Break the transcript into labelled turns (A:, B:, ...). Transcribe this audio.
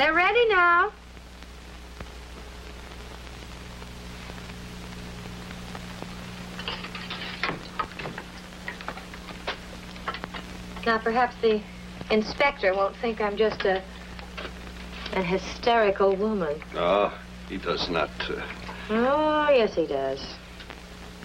A: They're ready now. Now, perhaps the inspector won't think I'm just an hysterical woman.
B: No, he does not.
A: Oh, yes, he does.